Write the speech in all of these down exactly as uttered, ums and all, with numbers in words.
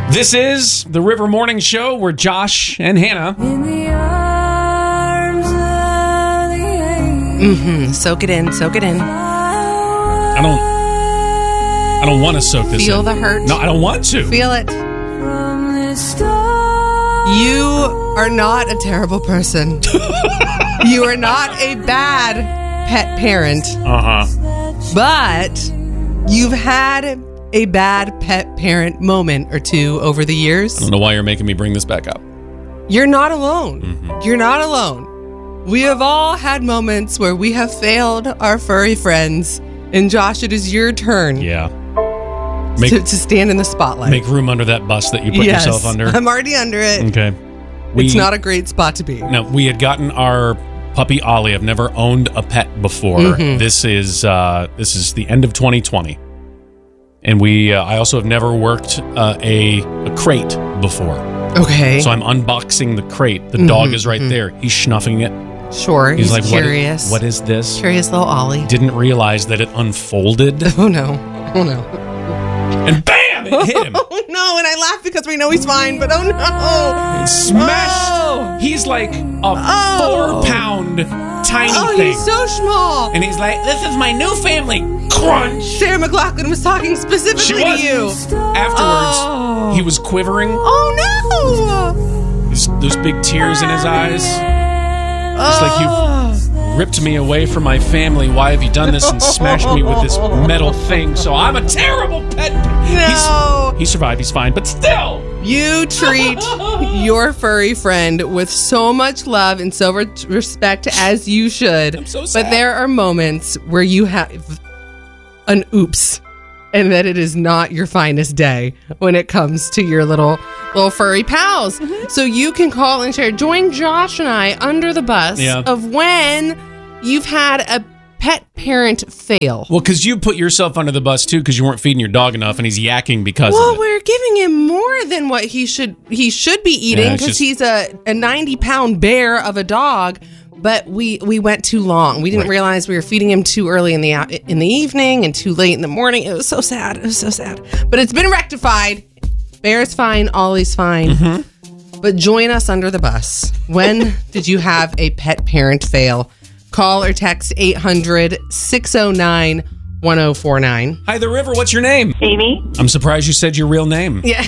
This is the River Morning Show where Josh and Hannah. In the arms of the angel. Mm-hmm. Soak it in. Soak it in. I don't. I don't want to soak this Feel in. the hurt. No, I don't want to. Feel it. From this start. You are not a terrible person. You are not a bad pet parent. Uh huh. But you've had a bad pet parent moment or two over the years. I don't know why you're making me bring this back up. You're not alone. Mm-hmm. You're not alone. We have all had moments where we have failed our furry friends. And Josh, it is your turn Yeah. Make, to, to stand in the spotlight. make room under that bus that you put yes, yourself under. I'm already under it. Okay. We, It's not a great spot to be. No, we had gotten our puppy Ollie. I've never owned a pet before. Mhm. This is uh, this is the end of twenty twenty, and we. Uh, I also have never worked uh, a, a crate before. Okay. So I'm unboxing the crate. The Mhm, dog is right mhm. there. He's snuffing it. Sure. He's, He's, like, what is- curious. what is this? Curious little Ollie. Didn't realize that it unfolded, Oh no. Oh no. and bam! It hit him. Oh no. And I laugh because we know he's fine, but oh no. It smashed. Oh, He's like a Oh. four-pound tiny oh thing, he's so small. and he's like, "This is my new family." Crunch. Sarah McLachlan was talking specifically She to was. you. Afterwards, Oh. he was quivering. Oh no. Those, those big tears in his eyes. It's like Oh. you've ripped me away from my family. Why have you done this and smashed me with this metal thing? So I'm a terrible pet. No. He's, he survived. He's fine. But still. You treat your furry friend with so much love and so re- respect as you should. I'm so sad. But there are moments where you have an oops and that it is not your finest day when it comes to your little little furry pals. Mm-hmm. So you can call and share. Join Josh and I under the bus Yeah. of when you've had a pet parent fail. Well, because you put yourself under the bus, too, because you weren't feeding your dog enough, and he's yakking because Well, of it. we're giving him more than what he should he should be Yeah, eating it's because just- he's a, a ninety pound bear of a dog. But we, we went too long. We didn't Right. realize we were feeding him too early in the in the evening and too late in the morning. It was so sad. It was so sad. But it's been rectified. Bear's fine. Ollie's fine. Mm-hmm. But join us under the bus. When did you have a pet parent fail? Call or text eight hundred, six oh nine, one oh four nine. Hi, The River. What's your name? Amy. I'm surprised you said your real name. Yeah.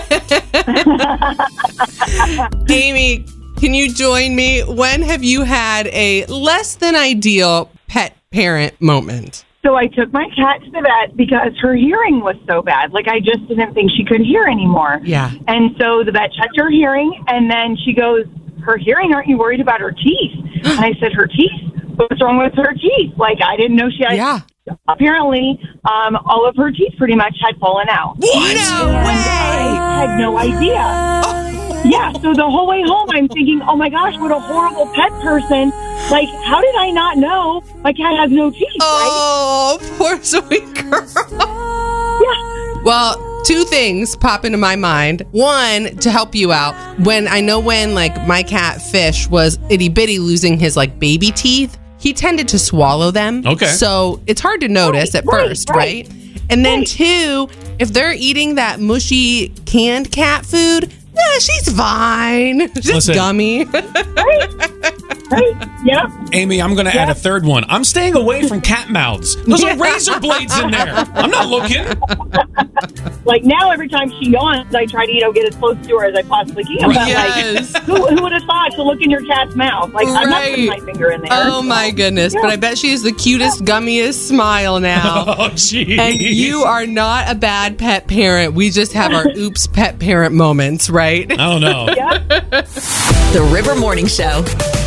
Amy, can you join me? When have you had a less than ideal pet parent moment? So I took my cat to the vet because her hearing was so bad. Like, I just didn't think she could hear anymore. Yeah. And so the vet checked her hearing, and then she goes, her hearing, aren't you worried about her teeth? And I said, her teeth? What's wrong with her teeth? Like, I didn't know she had... Yeah. Apparently, um, all of her teeth pretty much had fallen out. What? No And way. I had no idea. Yeah, so the whole way home, I'm thinking, oh my gosh, what a horrible pet person. Like, how did I not know my cat has no teeth, right? Oh, poor sweet girl. Yeah. Well, two things pop into my mind. One, to help you out, when I know when like my cat Fish was itty bitty losing his like baby teeth, he tended to swallow them. Okay. So it's hard to notice Right, at right, first, right. right? And then Right. two, if they're eating that mushy canned cat food, yeah, she's fine. Just Listen. gummy. Right? Yep. Amy, I'm going to add a third one. I'm staying away from cat mouths. Those are razor blades in there. I'm not looking. Like, now every time she yawns, I try to, you know, get as close to her as I possibly can. But, Yes. like, who, who would have thought to look in your cat's mouth? Like, I'm not putting my Right. finger in there. Oh my goodness. But I bet she has the cutest, gummiest smile now. Oh, jeez. And you are not a bad pet parent. We just have our oops pet parent moments, right? I don't know. Yep. The River Morning Show.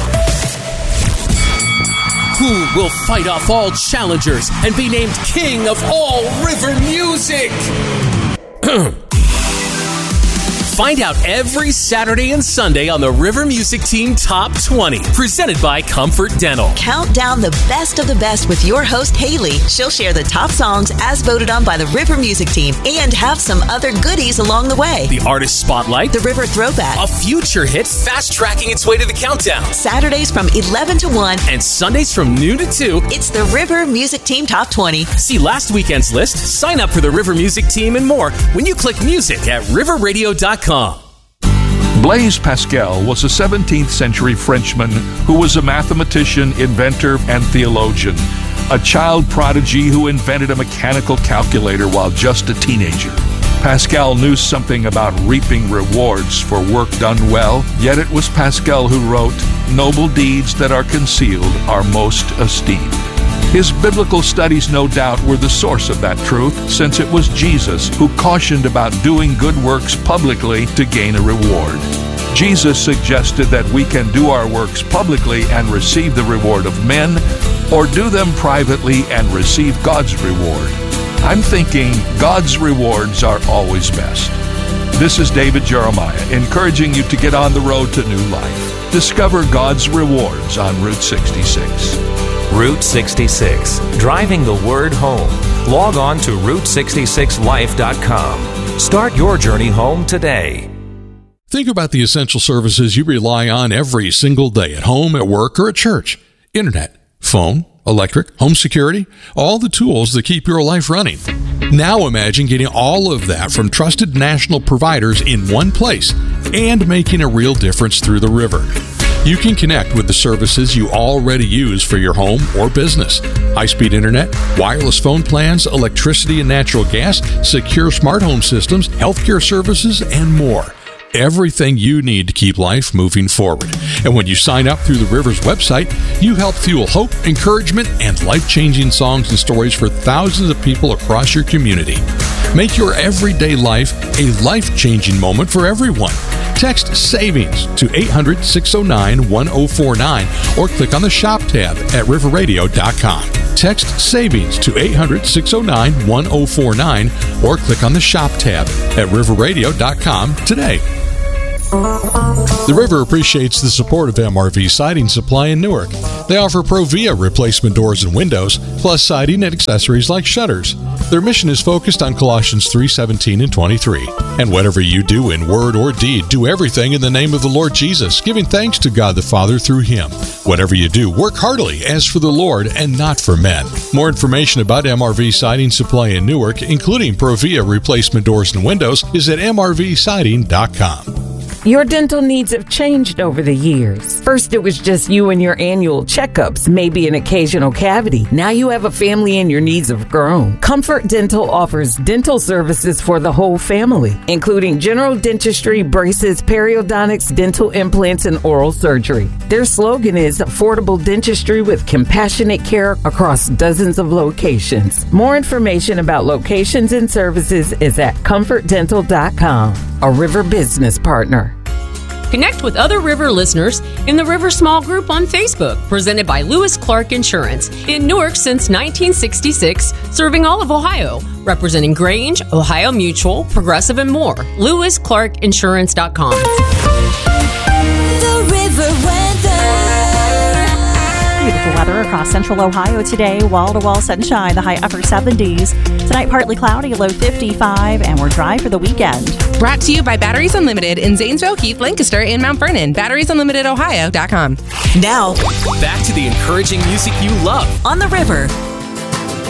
Who will fight off all challengers and be named king of all river music? Find out every Saturday and Sunday on the River Music Team Top twenty, presented by Comfort Dental. Count down the best of the best with your host, Haley. She'll share the top songs as voted on by the River Music Team and have some other goodies along the way. The Artist Spotlight, The River Throwback, a future hit fast-tracking its way to the countdown. Saturdays from eleven to one, and Sundays from noon to two. It's the River Music Team Top twenty. See last weekend's list, sign up for the River Music Team and more when you click music at river radio dot com. Blaise Pascal was a seventeenth century Frenchman who was a mathematician, inventor, and theologian. A child prodigy who invented a mechanical calculator while just a teenager. Pascal knew something about reaping rewards for work done well, yet it was Pascal who wrote, "Noble deeds that are concealed are most esteemed." His biblical studies, no doubt, were the source of that truth, since it was Jesus who cautioned about doing good works publicly to gain a reward. Jesus suggested that we can do our works publicly and receive the reward of men, or do them privately and receive God's reward. I'm thinking God's rewards are always best. This is David Jeremiah, encouraging you to get on the road to new life. Discover God's rewards on Route sixty-six. Route sixty-six, driving the word home. Log on to route sixty-six life dot com. Start your journey home today. Think about the essential services you rely on every single day at home, at work, or at church. Internet, phone, electric, home security, all the tools that keep your life running. Now imagine getting all of that from trusted national providers in one place and making a real difference through the river. You can connect with the services you already use for your home or business. High-speed internet, wireless phone plans, electricity and natural gas, secure smart home systems, healthcare services, and more. Everything you need to keep life moving forward. And when you sign up through the River's website, you help fuel hope, encouragement, and life-changing songs and stories for thousands of people across your community. Make your everyday life a life-changing moment for everyone. Text SAVINGS to eight hundred, six oh nine, one oh four nine or click on the Shop tab at river radio dot com. Text SAVINGS to eight hundred, six oh nine, one oh four nine or click on the Shop tab at river radio dot com today. The River appreciates the support of M R V Siding Supply in Newark. They offer Provia replacement doors and windows, plus siding and accessories like shutters. Their mission is focused on Colossians three seventeen and twenty-three. And whatever you do in word or deed, do everything in the name of the Lord Jesus, giving thanks to God the Father through Him. Whatever you do, work heartily as for the Lord and not for men. More information about M R V Siding Supply in Newark, including Provia replacement doors and windows, is at m r v siding dot com. Your dental needs have changed over the years. First, it was just you and your annual checkups, maybe an occasional cavity. Now you have a family and your needs have grown. Comfort Dental offers dental services for the whole family, including general dentistry, braces, periodontics, dental implants, and oral surgery. Their slogan is affordable dentistry with compassionate care across dozens of locations. More information about locations and services is at comfort dental dot com, a River business partner. Connect with other River listeners in the River Small Group on Facebook, presented by Lewis Clark Insurance. In Newark since nineteen sixty-six, serving all of Ohio, representing Grange, Ohio Mutual, Progressive, and more. lewis clark insurance dot com. The River weather. Beautiful weather across central Ohio today. Wall-to-wall sunshine, the high upper seventies. Tonight, partly cloudy, low fifty-five, and we're dry for the weekend. Brought to you by Batteries Unlimited in Zanesville, Keith, Lancaster, and Mount Vernon. batteries unlimited ohio dot com. Now, back to the encouraging music you love on the River.